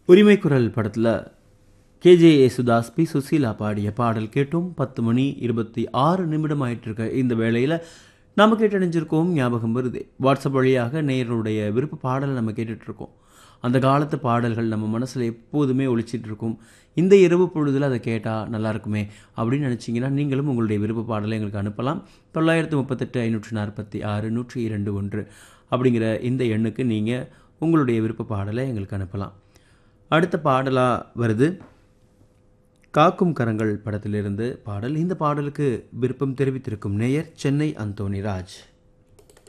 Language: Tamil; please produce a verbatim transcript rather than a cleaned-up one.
உரிமை குரல் படத்தில் கேஜே யேசுதாஸ் பி சுசீலா பாடிய பாடல் கேட்டோம். பத்து மணி இருபத்தி ஆறு நிமிடம் ஆயிட்டு இருக்க இந்த வேளையில் நம்ம கேட்டணிஞ்சிருக்கோம். ஞாபகம் வருது வாட்ஸ்அப் வழியாக நேயர்களுடைய விருப்ப பாடலை நம்ம கேட்டுட்ருக்கோம். அந்த காலத்து பாடல்கள் நம்ம மனசில் எப்போதுமே ஒழிச்சிட்டு இருக்கும். இந்த இரவு பொழுதில் அதை கேட்டால் நல்லாயிருக்குமே அப்படின்னு நினச்சிங்கன்னா நீங்களும் உங்களுடைய விருப்ப பாடலை எங்களுக்கு அனுப்பலாம். தொள்ளாயிரத்து முப்பத்தெட்டு ஐநூற்றி நாற்பத்தி ஆறு நூற்றி இரண்டு ஒன்று அப்படிங்கிற இந்த எண்ணுக்கு நீங்கள் உங்களுடைய விருப்ப பாடலை எங்களுக்கு அனுப்பலாம். அடுத்த பாடலாக வருது காக்கும் கரங்கள் படத்திலிருந்து பாடல். இந்த பாடலுக்கு விருப்பம் தெரிவித்திருக்கும் நேயர் சென்னை அந்தோணி ராஜ்.